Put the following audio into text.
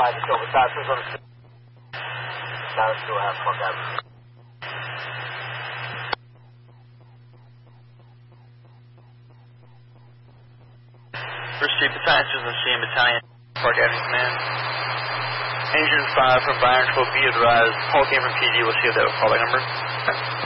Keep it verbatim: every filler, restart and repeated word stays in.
five, just over five, please on the street. Now let's go have Park Avenue. First Street Battalion, Susan Machine Battalion, Park Avenue Command. Engine five from Byron twelve B advised, Paul came from P D, we'll see if that was callback number.